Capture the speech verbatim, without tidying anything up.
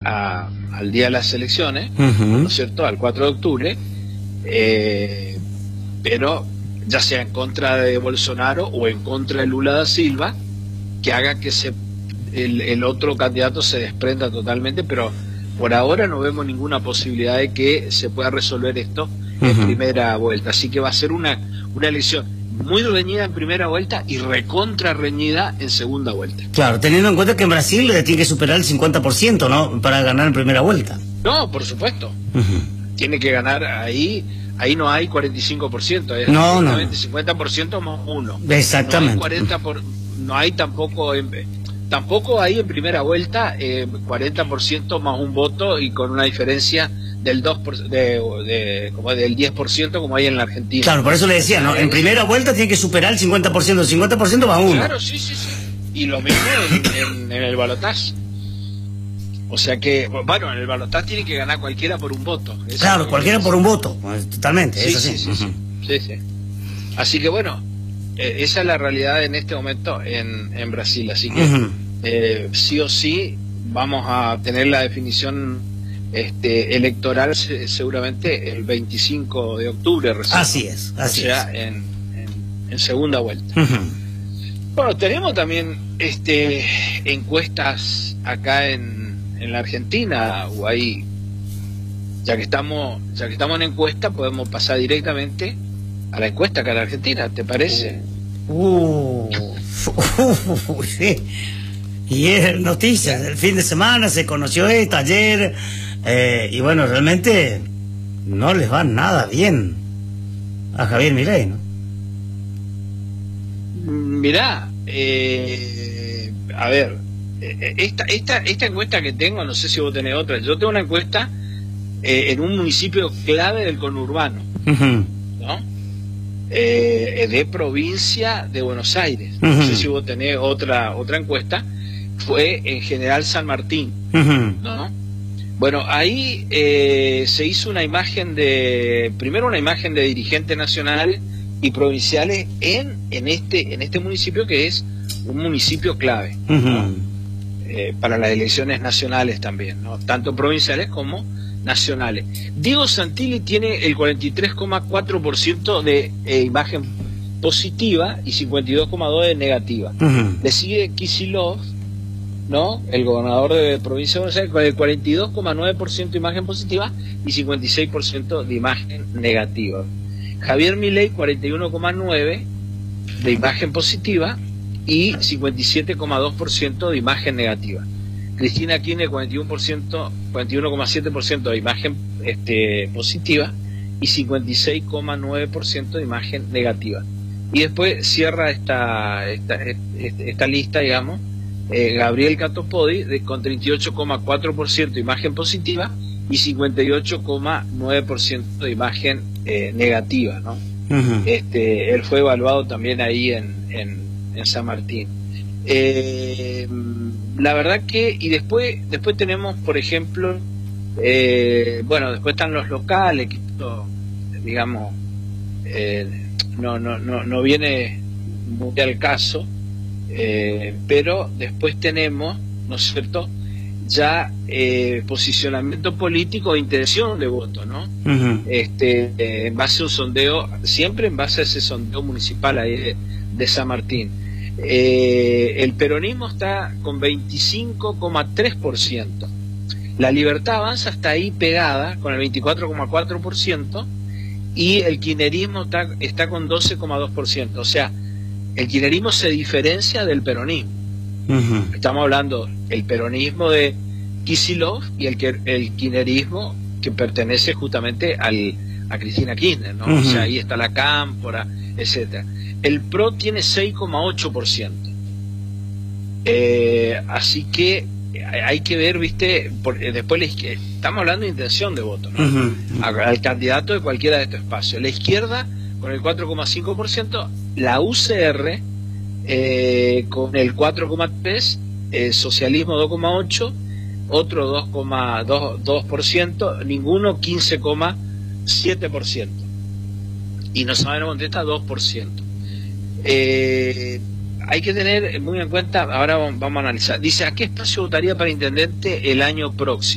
a, al día de las elecciones, Uh-huh. ¿no es cierto?, al cuatro de octubre, eh, pero ya sea en contra de Bolsonaro o en contra de Lula da Silva, que haga que se el, el otro candidato se desprenda totalmente, pero por ahora no vemos ninguna posibilidad de que se pueda resolver esto en Uh-huh. primera vuelta. Así que va a ser una, una elección muy reñida en primera vuelta y recontra reñida en segunda vuelta. Claro, teniendo en cuenta que en Brasil tiene que superar el cincuenta por ciento, ¿no?, para ganar en primera vuelta. No, por supuesto. Uh-huh. Tiene que ganar ahí. Ahí no hay cuarenta y cinco por ciento, es no, no. cincuenta por ciento más uno. Exactamente. No hay, cuarenta por, no hay tampoco, en, tampoco hay en primera vuelta eh, cuarenta por ciento más un voto y con una diferencia del dos por, de, de, como del diez por ciento como hay en la Argentina. Claro, por eso le decía, ¿no? En primera vuelta tiene que superar el cincuenta por ciento, el cincuenta por ciento más uno. Claro, sí, sí, sí. Y lo mismo en, en, en el balotaje. O sea que, bueno, en el balotaje tiene que ganar cualquiera por un voto. Eso claro, es cualquiera por un voto, totalmente, sí, eso sí. sí. Sí, Uh-huh. sí, sí, sí. Así que bueno, eh, esa es la realidad en este momento en, en Brasil. Así que Uh-huh. eh, sí o sí vamos a tener la definición este, electoral se, seguramente el veinticinco de octubre recién. Así es, así o sea, es. En, en, en segunda vuelta. Uh-huh. Bueno, tenemos también este, encuestas acá en en la Argentina, o ahí, ya que estamos, ya que estamos en encuesta, podemos pasar directamente a la encuesta acá en la Argentina, ¿te parece? Uh, uh, uh, sí. Y es noticias del fin de semana, se conoció esto ayer, eh, y bueno, realmente no les va nada bien a Javier Milei, ¿no? Mirá, eh, a ver, Esta, esta, esta encuesta que tengo, no sé si vos tenés otra, yo tengo una encuesta eh, en un municipio clave del conurbano, Uh-huh. ¿no? Eh, de provincia de Buenos Aires. Uh-huh. No sé si vos tenés otra, otra encuesta, fue en General San Martín, Uh-huh. ¿no? Bueno, ahí eh, se hizo una imagen de, primero una imagen de dirigentes nacionales y provinciales en, en, este, en este municipio que es un municipio clave, ¿no? Uh-huh. Eh, para las elecciones nacionales también, ¿no? Tanto provinciales como nacionales. Diego Santilli tiene el cuarenta y tres coma cuatro por ciento de eh, imagen positiva y cincuenta y dos coma dos por ciento de negativa. Uh-huh. Le sigue Kicillof, ¿no?, el gobernador de la provincia de Buenos Aires, con el cuarenta y dos coma nueve por ciento de imagen positiva y cincuenta y seis por ciento de imagen negativa. Javier Milei, cuarenta y uno coma nueve por ciento de imagen positiva y cincuenta y siete coma dos por ciento de imagen negativa. Cristina Kirchner, cuarenta y uno por ciento, cuarenta y uno coma siete por ciento de imagen este, positiva y cincuenta y seis coma nueve por ciento de imagen negativa. Y después cierra esta, esta, esta, esta lista, digamos, eh, Gabriel Catopodi, de, con treinta y ocho coma cuatro por ciento de imagen positiva y cincuenta y ocho coma nueve por ciento de imagen eh, negativa, ¿no? Uh-huh. Este, él fue evaluado también ahí en, en, en San Martín. Eh, la verdad que, y después, después tenemos, por ejemplo, eh, bueno, después están los locales, que esto, digamos, eh, no, no, no, no viene muy al caso, eh, pero después tenemos, ¿no es cierto?, ya eh, posicionamiento político e intención de voto, ¿no? Uh-huh. Este, eh, en base a un sondeo, siempre en base a ese sondeo municipal ahí de, de San Martín. Eh, el peronismo está con veinticinco coma tres por ciento. La Libertad Avanza está ahí pegada con el veinticuatro coma cuatro por ciento y el kirchnerismo está, está con doce coma dos por ciento. O sea, el kirchnerismo se diferencia del peronismo. Uh-huh. Estamos hablando del peronismo de Kicillof y el, el kirchnerismo que pertenece justamente al, a Cristina Kirchner, ¿no? Uh-huh. O sea, ahí está la Cámpora, etcétera. El P R O tiene seis coma ocho por ciento. Eh, así que hay que ver, viste, por, eh, después les, estamos hablando de intención de voto, ¿no? Uh-huh. A, al candidato de cualquiera de estos espacios. La izquierda con el cuatro coma cinco por ciento, la U C R eh, con el cuatro coma tres por ciento, eh, socialismo dos coma ocho por ciento, otro dos coma dos por ciento, ninguno quince coma siete por ciento. Y no sabemos dónde está dos por ciento. Eh, hay que tener muy en cuenta, ahora vamos a analizar. Dice, ¿a qué espacio votaría para intendente el año próximo?